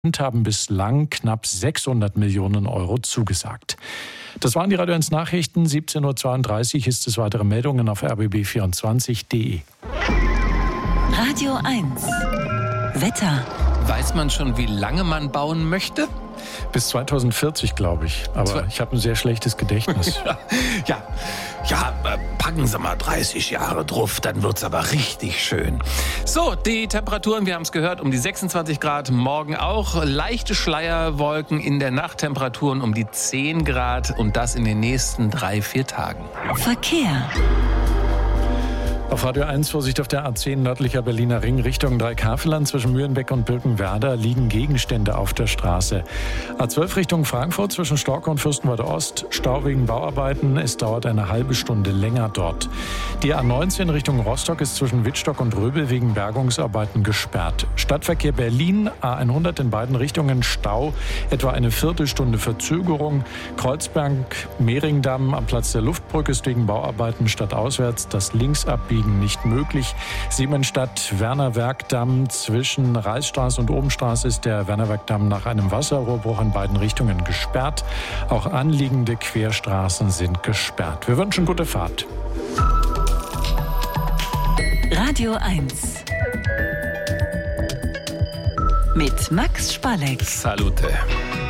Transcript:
und haben bislang knapp 600 Millionen Euro zugesagt. Das waren die Radio 1 Nachrichten. 17.32 Uhr ist es weitere Meldungen auf rbb24.de. Radio 1 Wetter. Weiß man schon, wie lange man bauen möchte? Bis 2040, glaube ich. Aber ich habe ein sehr schlechtes Gedächtnis. Ja, packen Sie mal 30 Jahre drauf, dann wird's aber richtig schön. So, die Temperaturen, wir haben es gehört, um die 26 Grad, morgen auch. Leichte Schleierwolken in der Nacht, Temperaturen um die 10 Grad und das in den nächsten 3-4 Tagen. Verkehr. Auf Radio 1 Vorsicht auf der A10 nördlicher Berliner Ring Richtung Dreikafelland zwischen Mühlenbeck und Birkenwerder liegen Gegenstände auf der Straße. A12 Richtung Frankfurt zwischen Storke und Fürstenwalde Ost, Stau wegen Bauarbeiten. Es dauert eine halbe Stunde länger dort. Die A19 Richtung Rostock ist zwischen Wittstock und Röbel wegen Bergungsarbeiten gesperrt. Stadtverkehr Berlin, A100 in beiden Richtungen Stau, etwa eine Viertelstunde Verzögerung. Kreuzberg-Mehringdamm am Platz der Luftbrücke ist wegen Bauarbeiten stadtauswärts das Linksabbiegen nicht möglich. Siemensstadt-Wernerwerkdamm zwischen Reichsstraße und Obenstraße ist der Wernerwerkdamm nach einem Wasserrohrbruch in beiden Richtungen gesperrt. Auch anliegende Querstraßen sind gesperrt. Wir wünschen gute Fahrt. Radio 1 mit Max Spaleck. Salute.